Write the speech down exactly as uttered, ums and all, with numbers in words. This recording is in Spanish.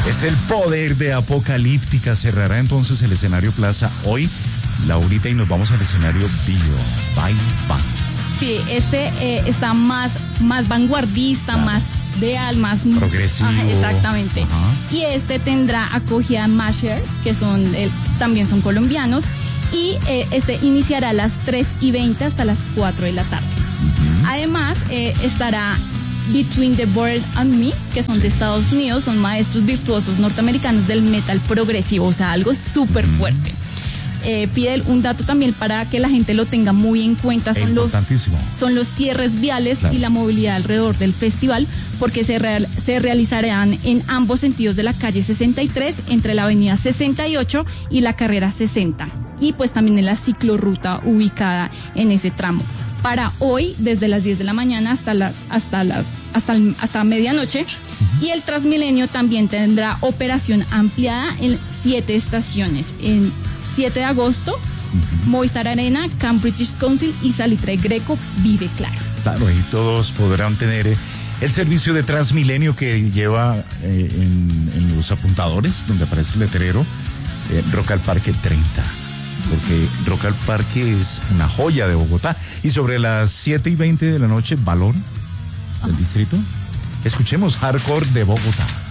Es el poder de Apocalíptica. Cerrará entonces el escenario Plaza hoy, Laurita, y nos vamos al escenario Bio, By Banks. Sí, este eh, está más, más vanguardista, claro. más real, más progresivo. Ajá, exactamente. Ajá. Y este tendrá acogida Masher, que son eh, también son colombianos, y eh, este iniciará a las tres y veinte hasta las cuatro de la tarde. Uh-huh. Además, eh, estará Between the World and Me, que son sí. de Estados Unidos, son maestros virtuosos norteamericanos del metal progresivo, o sea, algo súper fuerte. Eh, Fidel, un dato también para que la gente lo tenga muy en cuenta, son los, son los cierres viales claro. y la movilidad alrededor del festival, porque se, real, se realizarán en ambos sentidos de la calle sesenta y tres, entre la avenida sesenta y ocho y la carrera sesenta, y pues también en la ciclorruta ubicada en ese tramo. Para hoy, desde las diez de la mañana hasta las hasta las hasta el, hasta medianoche, uh-huh. y el Transmilenio también tendrá operación ampliada en siete estaciones, en siete de agosto, uh-huh. Movistar Arena, Camp British Council y Salitre Greco Vive Claro. Claro, y todos podrán tener eh, el servicio de Transmilenio que lleva eh, en, en los apuntadores, donde aparece el letrero, eh, Rock al Parque treinta. Porque Rock al Parque es una joya de Bogotá. Y sobre las siete y veinte de la noche, Valor, del distrito. Escuchemos Hardcore de Bogotá.